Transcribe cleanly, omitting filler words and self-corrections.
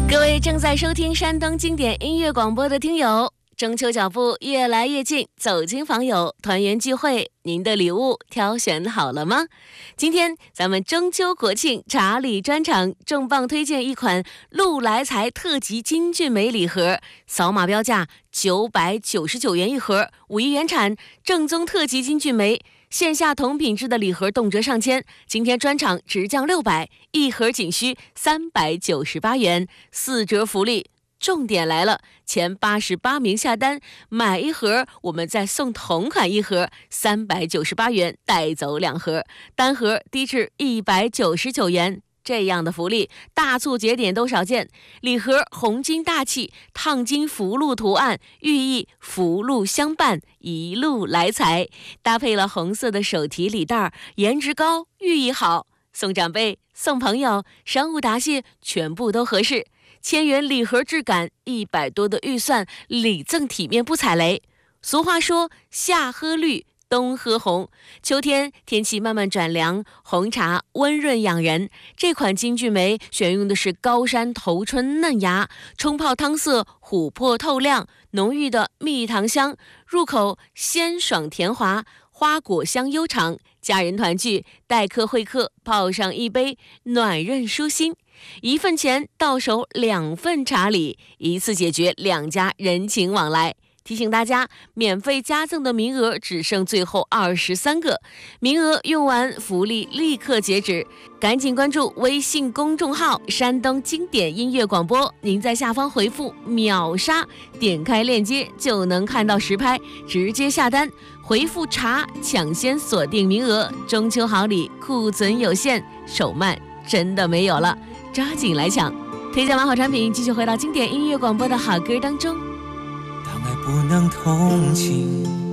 各位正在收听山东经典音乐广播的听友，中秋脚步越来越近，走亲访友，团圆聚会，您的礼物挑选好了吗？今天咱们中秋国庆茶礼专场重磅推荐一款鹿来财特级金骏眉礼盒，扫码标价999元一盒，5亿原产，正宗特级金骏眉。线下同品质的礼盒动辄上千，今天专场直降600，一盒仅需398元，4折福利。重点来了，前88名下单买一盒，我们再送同款一盒，398元带走2盒，单盒低至199元。这样的福利，大促节点都少见。礼盒红金大气，烫金福禄图案，寓意福禄相伴，一路来财。搭配了红色的手提礼袋，颜值高，寓意好，送长辈、送朋友、商务答谢，全部都合适。1000元礼盒质感，100多的预算，礼赠体面不踩雷。俗话说，夏喝绿，冬喝红，秋天天气慢慢转凉，红茶温润养人。这款金骏眉选用的是高山头春嫩芽，冲泡汤色琥珀透亮，浓郁的蜜糖香，入口鲜爽甜滑，花果香悠长。家人团聚，待客会客，泡上一杯，暖润舒心。1份钱到手2份茶礼，一次解决2家人情往来。提醒大家，免费加赠的名额只剩最后23个，名额用完福利立刻截止，赶紧关注微信公众号山东经典音乐广播，您在下方回复秒杀，点开链接就能看到实拍，直接下单，回复茶抢先锁定名额。中秋好礼库存有限，手慢真的没有了，抓紧来抢。推荐完好产品，继续回到经典音乐广播的好歌当中。 当爱不能同情，